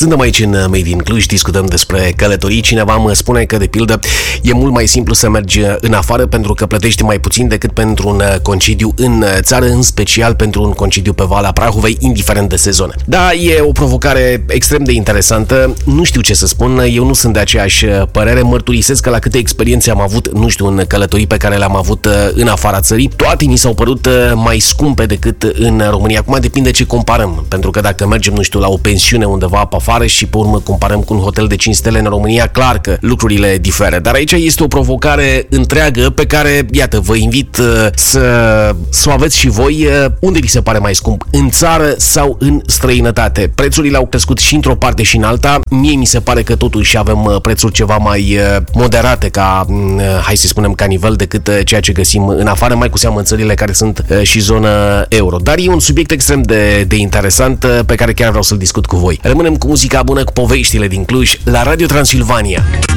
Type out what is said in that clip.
Suntem aici în Made in Cluj, discutăm despre călătorii. Cineva mă spune că, de pildă, e mult mai simplu să mergi în afară pentru că plătești mai puțin decât pentru un concediu în țară, în special pentru un concediu pe Valea Prahovei, indiferent de sezon. Da, e o provocare extrem de interesantă. Nu știu ce să spun, eu nu sunt de aceeași părere. Mărturisesc că la câte experiențe am avut, nu știu, în călătorii pe care le-am avut în afara țării, toate mi s-au părut mai scumpe decât în România. Acum depinde ce comparăm, pentru că dacă mergem, nu știu, la o pensiune undeva pe afară și pe urmă comparăm cu un hotel de 5 stele în România, clar că lucrurile diferă. Dar aici este o provocare întreagă pe care, iată, vă invit să o aveți și voi. Unde vi se pare mai scump? În țară sau în străinătate? Prețurile au crescut și într-o parte și în alta. Mie mi se pare că totuși avem prețuri ceva mai moderate ca, hai să spunem, ca nivel decât ceea ce găsim în afară, mai cu seamă în țările care sunt și zonă euro. Dar e un subiect extrem de interesant pe care chiar vreau să-l discut cu voi. Rămânem cu muzica bună, cu poveștile din Cluj la Radio Transilvania.